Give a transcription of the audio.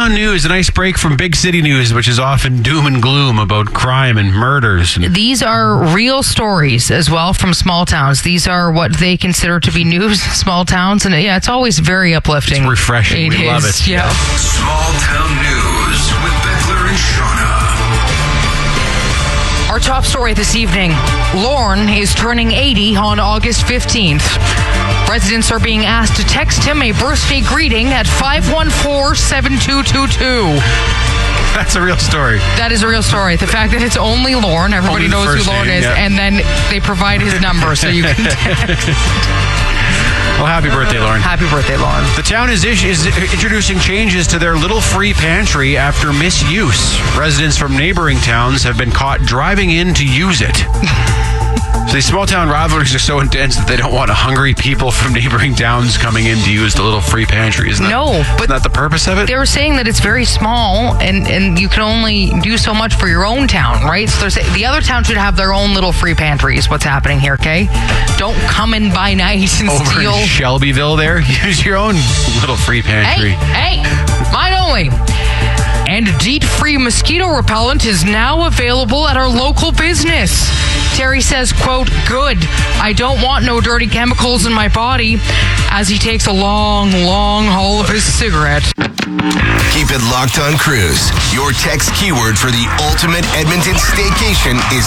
town news, a nice break from big city news, which is often doom and gloom about crime and murders. These are real stories as well from small towns. These are what they consider to be news, small towns. And yeah, it's always very uplifting. It's refreshing. We love it. Yeah. Small town news with Beckler and Shauna. Our top story this evening, Lorne is turning 80 on August 15th. Residents are being asked to text him a birthday greeting at 514-7222. That's a real story. That is a real story. The fact that it's only Lorne, everybody Only the knows who first Lorne name, is, yeah. and then they provide his number so you can text. Well, happy birthday, Lauren. Happy birthday, Lauren. The town is introducing changes to their little free pantry after misuse. Residents from neighboring towns have been caught driving in to use it. So these small town rivalries are so intense that they don't want hungry people from neighboring towns coming in to use the little free pantry. Isn't that the purpose of it? They were saying that it's very small and you can only do so much for your own town, right? So they're saying the other town should have their own little free pantry is what's happening here, okay? Don't come in by night and Over steal. in Shelbyville there, use your own little free pantry. Hey, mine only. And DEET-free mosquito repellent is now available at our local business. Terry says, quote, good. I don't want no dirty chemicals in my body, as he takes a long, long haul of his cigarette. Keep it locked on Cruise. Your text keyword for the ultimate Edmonton staycation is